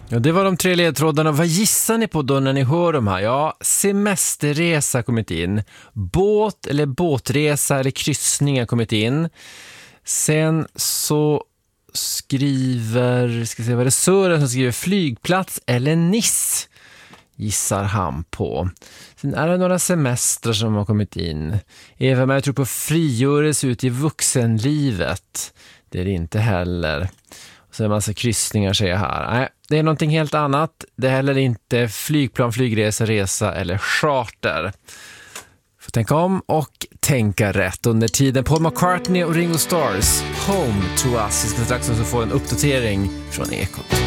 Ja, det var de 3 ledtrådarna. Vad gissar ni på då när ni hör de här? Ja, semesterresa har kommit in. Båt eller båtresa eller kryssning har kommit in. Sen så skriver, ska se vad det är, Sören som skriver flygplats eller Nice. Gissar han på. Sen är det några semestrar som har kommit in. Eva, men jag tror på frigörelse ut i vuxenlivet. Det är det inte heller. Så är det en massa kryssningar säger jag här. Nej, det är någonting helt annat. Det är heller inte flygplan, flygresa, resa eller charter. Får tänka om och tänka rätt under tiden. Paul McCartney och Ringo Starrs Home to Us. Vi ska strax också få en uppdatering från Ekot.